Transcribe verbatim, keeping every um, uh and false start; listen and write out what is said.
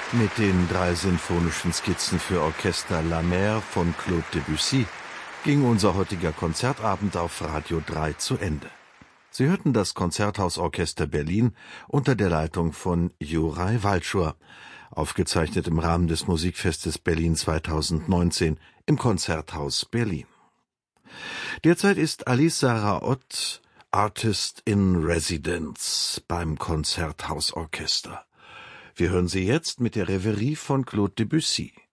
Mit den drei sinfonischen Skizzen für Orchester La Mer von Claude Debussy ging unser heutiger Konzertabend auf Radio drei zu Ende. Sie hörten das Konzerthausorchester Berlin unter der Leitung von Juraj Walczur, aufgezeichnet im Rahmen des Musikfestes Berlin zweitausendneunzehn im Konzerthaus Berlin. Derzeit ist Alice Sarah Ott Artist in Residence beim Konzerthausorchester. Wir hören sie jetzt mit der Reverie von Claude Debussy.